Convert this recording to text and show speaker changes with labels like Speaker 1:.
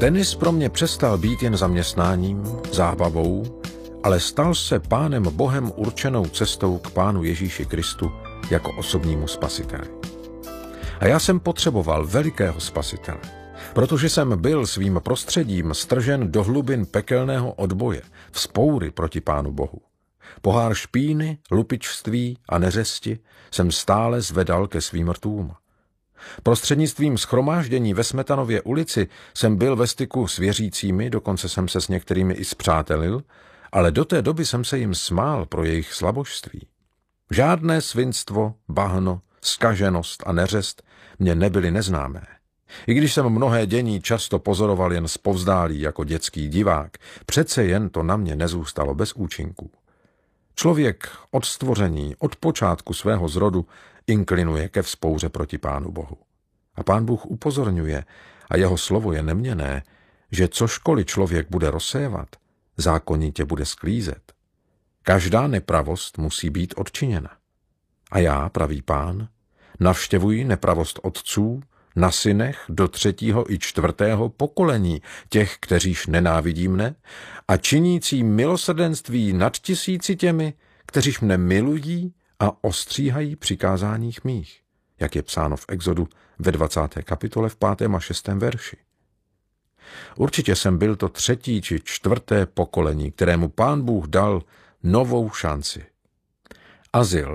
Speaker 1: Tenis pro mě přestal být jen zaměstnáním, zábavou, ale stal se Pánem Bohem určenou cestou k Pánu Ježíši Kristu jako osobnímu spasiteli. A já jsem potřeboval velikého spasitele, protože jsem byl svým prostředím stržen do hlubin pekelného odboje, vzpoury proti Pánu Bohu. Pohár špíny, lupičství a neřesti jsem stále zvedal ke svým rtům. Prostřednictvím shromáždění ve Smetanově ulici jsem byl ve styku s věřícími, dokonce jsem se s některými i spřátelil, ale do té doby jsem se jim smál pro jejich slabožství. Žádné svinstvo, bahno, zkaženost a neřest mě nebyly neznámé. I když jsem mnohé dění často pozoroval jen zpovzdálí jako dětský divák, přece jen to na mě nezůstalo bez účinků. Člověk od stvoření, od počátku svého zrodu inklinuje ke vzpouře proti Pánu Bohu. A Pán Bůh upozorňuje, a jeho slovo je neměnné, že cožkoliv člověk bude rozsévat, zákonitě bude sklízet. Každá nepravost musí být odčiněna. A já, praví Pán, navštěvuji nepravost otců na synech do 3. i 4. pokolení těch, kteříž nenávidí mne, a činící milosrdenství nad 1000 těmi, kteříž mne milují a ostříhají přikázáních mých, jak je psáno v Exodu ve 20. kapitole v 5. a 6. verši. Určitě jsem byl to 3. či 4. pokolení, kterému Pán Bůh dal novou šanci. Azyl